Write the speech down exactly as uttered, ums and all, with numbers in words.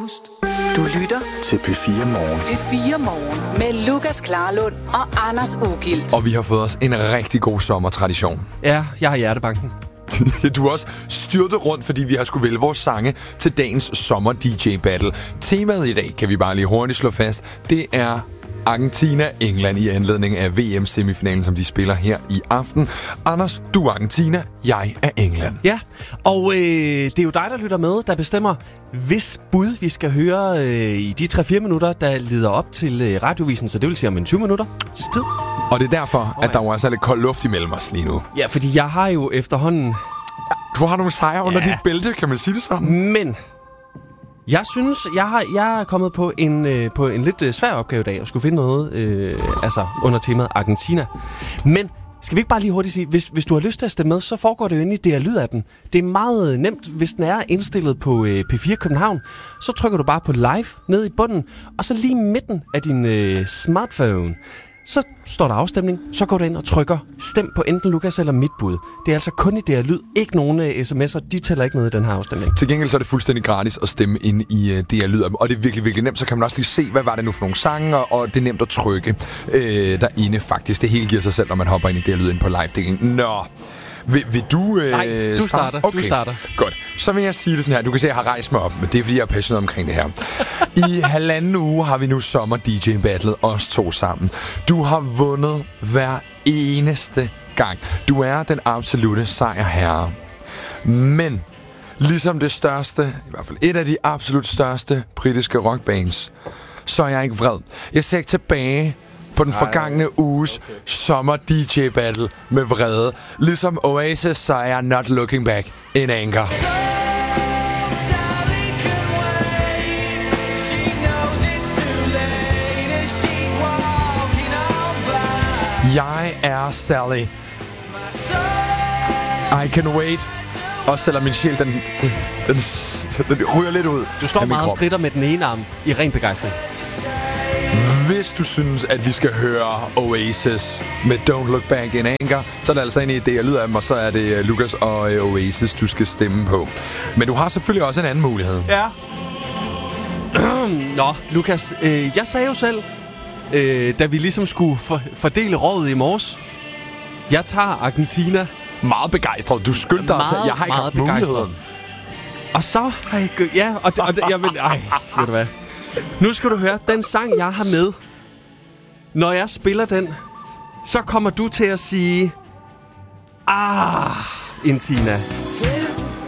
frokost. Du lytter til P fire Morgen. P fire Morgen med Lukas Klarlund og Anders Ugilt. Og vi har fået os en rigtig god sommertradition. Ja, jeg har hjertebanken. Du er også styrtet rundt, fordi vi har skulle vælge vores sange til dagens sommer-D J-battle. Temaet i dag, kan vi bare lige hurtigt slå fast, det er Argentina-England i anledning af V M-semifinalen, som de spiller her i aften. Anders, du er Argentina, jeg er England. Ja, og øh, det er jo dig, der lytter med, der bestemmer, hvis bud vi skal høre øh, i de tre fire minutter, der leder op til øh, radiovisen, så det vil sige om en tyve minutter tid. Og det er derfor, oh, at der jo også er lidt kold luft imellem os lige nu. Ja, fordi jeg har jo efterhånden... Du har nogle sejre under ja. dit bælte, kan man sige det sådan? Men... Jeg synes, jeg har jeg er kommet på en øh, på en lidt øh, svær opgave i dag, at skulle finde noget øh, altså under temaet Argentina. Men skal vi ikke bare lige hurtigt sige, hvis, hvis du har lyst til at stemme med, så foregår det jo inde i D R Lyd-appen. Det er meget nemt, hvis den er indstillet på øh, P fire København. Så trykker du bare på live ned i bunden, og så lige i midten af din øh, smartphone, så står der afstemning, så går du ind og trykker stem på enten Lukas eller mit bud. Det er altså kun i D R Lyd, ikke nogen uh, sms'er, de tæller ikke med i den her afstemning. Til gengæld så er det fuldstændig gratis at stemme ind i uh, D R Lyd, og det er virkelig, virkelig nemt, så kan man også lige se, hvad var det nu for nogle sange, og det er nemt at trykke uh, derinde faktisk. Det hele giver sig selv, når man hopper ind i D R Lyd ind på live-delen. Nå... Vil, vil du øh, Nej, du starter. Okay. Du starter. Godt. Så vil jeg sige det sådan her. Du kan se, at jeg har rejst mig op, men det er, fordi jeg er passioneret omkring det her. I halvanden uge har vi nu sommer-D J-battlet, os to sammen. Du har vundet hver eneste gang. Du er den absolute sejrherre. Men, ligesom det største, i hvert fald et af de absolut største britiske rockbands, så er jeg ikke vred. Jeg ser ikke tilbage på den forgangne uges okay. sommer-D J-battle med vrede. Ligesom Oasis, så er jeg not looking back in anger. Jeg er Sally. I can wait. Også selvom min sjæl, den, den, den, den ryger lidt ud. Du står meget og stritter med den ene arm i ren begejstring. Hvis du synes, at vi skal høre Oasis med Don't Look Back in Anger, så er det altså en idé, jeg lyder af dem, og så er det Lukas og Oasis, du skal stemme på. Men du har selvfølgelig også en anden mulighed. Ja. Nå, Lukas, øh, jeg sagde jo selv, øh, da vi ligesom skulle for, fordele rådet i morges, jeg tager Argentina. Meget begejstret. Du skyndte dig til. Jeg har ikke haft muligheden. Og så har jeg... Ja, og, og, og jeg vil... Ej, ved du hvad? Nu skal du høre, den sang, jeg har med. Når jeg spiller den, så kommer du til at sige... Ah, Argentina.